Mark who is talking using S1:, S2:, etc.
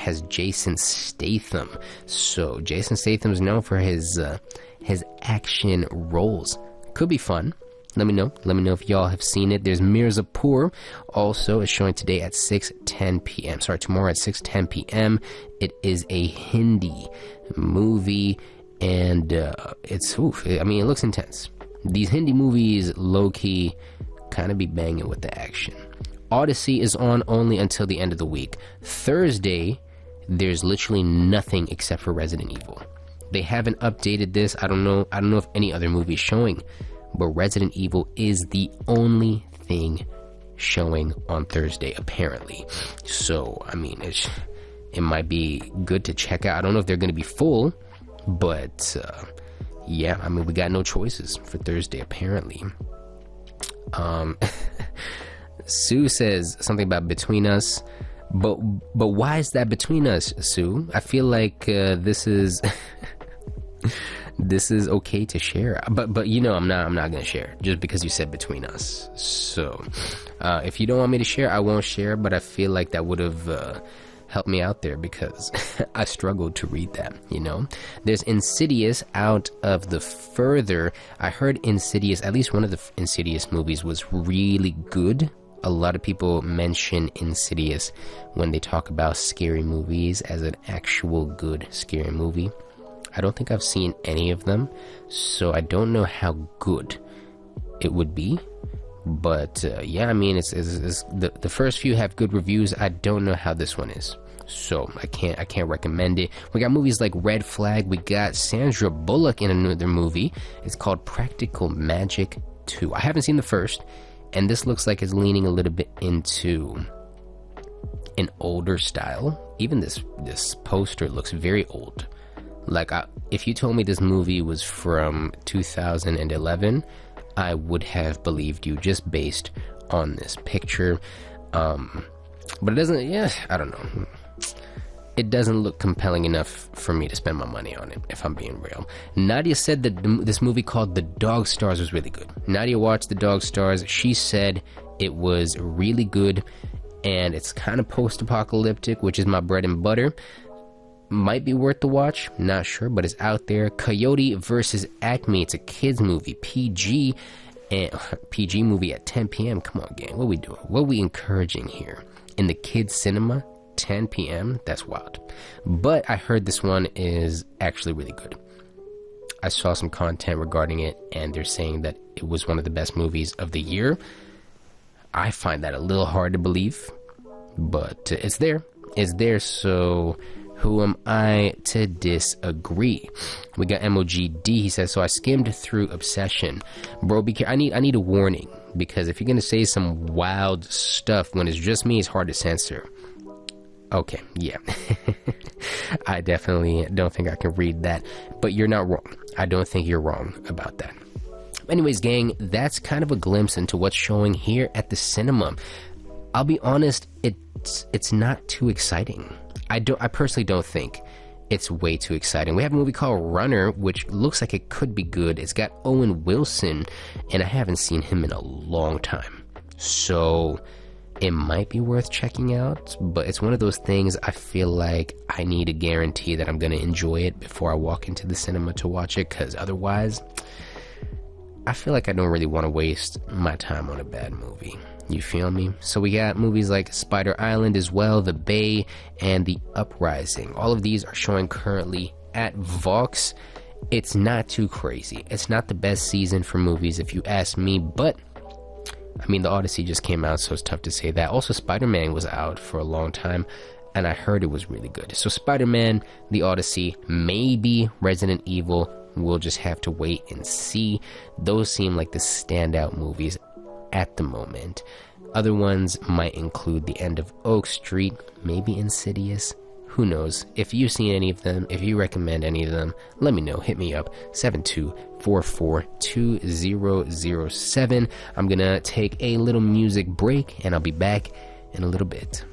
S1: has Jason Statham. So Jason Statham is known for his action roles. Could be fun. Let me know if y'all have seen it. There's Mirzapur also is showing today at 6:10 p.m. Sorry, tomorrow at 6:10 p.m. It is a Hindi movie, and it looks intense. These Hindi movies, low-key, kind of be banging with the action. Odyssey is on only until the end of the week. Thursday, there's literally nothing except for Resident Evil. They haven't updated this. I don't know if any other movie is showing, but Resident Evil is the only thing showing on Thursday, apparently. So, I mean, it might be good to check out. I don't know if they're going to be full, but yeah, I mean, we got no choices for Thursday, apparently. Sue says something about Between Us, but why is that Between Us, Sue? I feel like this is this is okay to share, but you know, I'm not gonna share just because you said Between Us. So if you don't want me to share, I won't share, but I feel like that would have helped me out there because I struggled to read that, you know. There's Insidious out of the further. I heard Insidious, at least one of the Insidious movies, was really good. A lot of people mention Insidious when they talk about scary movies as an actual good scary movie. I don't think I've seen any of them, so I don't know how good it would be. But yeah, I mean, it's the first few have good reviews. I don't know how this one is, so I can't recommend it. We got movies like Red Flag. We got Sandra Bullock in another movie. It's called Practical Magic 2. I haven't seen the first, and this looks like it's leaning a little bit into an older style. Even this poster looks very old. Like, if you told me this movie was from 2011, I would have believed you just based on this picture. But it doesn't, yeah, I don't know. It doesn't look compelling enough for me to spend my money on it, if I'm being real. Nadia said that this movie called The Dog Stars was really good. Nadia watched The Dog Stars. She said it was really good, and it's kind of post-apocalyptic, which is my bread and butter. Might be worth the watch, not sure, but it's out there. Coyote versus Acme. It's a kids movie, PG, and PG movie at 10 p.m. Come on, gang, what we doing? What we encouraging here in the kids cinema? 10 p.m. That's wild. But I heard this one is actually really good. I saw some content regarding it, and they're saying that it was one of the best movies of the year. I find that a little hard to believe, but it's there. It's there, so who am I to disagree? We got MOGD. He says, so I skimmed through Obsession. Bro, be careful. I need a warning, because if you're going to say some wild stuff when it's just me, it's hard to censor. Okay, yeah. I definitely don't think I can read that, but you're not wrong. I don't think you're wrong about that. Anyways, gang, that's kind of a glimpse into what's showing here at the cinema. I'll be honest, it's not too exciting. I personally don't think it's way too exciting. We have a movie called Runner, which looks like it could be good. It's got Owen Wilson, and I haven't seen him in a long time. So it might be worth checking out, but it's one of those things I feel like I need a guarantee that I'm going to enjoy it before I walk into the cinema to watch it, because otherwise, I feel like I don't really want to waste my time on a bad movie. You feel me? So we got movies like Spider Island as well, The Bay, and The Uprising. All of these are showing currently at Vox. It's not too crazy. It's not the best season for movies if you ask me, but I mean, The Odyssey just came out, so it's tough to say that. Also, Spider-Man was out for a long time, and I heard it was really good. So Spider-Man, The Odyssey, maybe Resident Evil. We'll just have to wait and see. Those seem like the standout movies at the moment. Other ones might include The End of Oak Street, maybe Insidious. Who knows? If you've seen any of them, if you recommend any of them, let me know. Hit me up, 72442007. I'm gonna take a little music break, and I'll be back in a little bit.